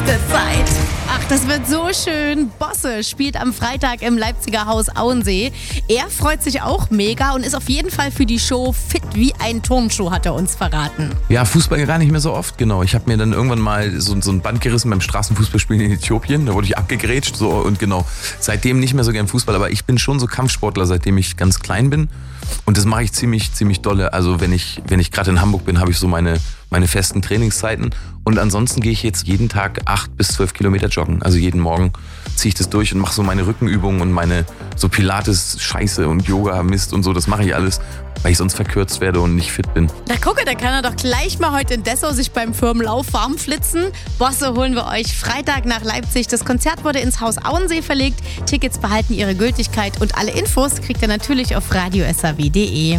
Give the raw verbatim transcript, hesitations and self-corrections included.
beste Zeit. Ach, das wird so schön. Bosse spielt am Freitag im Leipziger Haus Auensee. Er freut sich auch mega und ist auf jeden Fall für die Show fit wie ein Turnschuh, hat er uns verraten. Ja, Fußball gar nicht mehr so oft, genau. Ich habe mir dann irgendwann mal so, so ein Band gerissen beim Straßenfußballspielen in Äthiopien. Da wurde ich abgegrätscht so, und genau, seitdem nicht mehr so gern Fußball. Aber ich bin schon so Kampfsportler, seitdem ich ganz klein bin. Und das mache ich ziemlich, ziemlich dolle. Also wenn ich, wenn ich gerade in Hamburg bin, habe ich so meine, meine festen Trainingszeiten. Und ansonsten gehe ich jetzt jeden Tag acht bis zwölf Kilometer joggen. Also jeden Morgen ziehe ich das durch und mache so meine Rückenübungen und meine so Pilates-Scheiße und Yoga-Mist und so. Das mache ich alles, weil ich sonst verkürzt werde und nicht fit bin. Na gucke, da kann er doch gleich mal heute in Dessau sich beim Firmenlauf warm flitzen. Bosse holen wir euch Freitag nach Leipzig. Das Konzert wurde ins Haus Auensee verlegt. Tickets behalten ihre Gültigkeit und alle Infos kriegt ihr natürlich auf radio s a w punkt d e.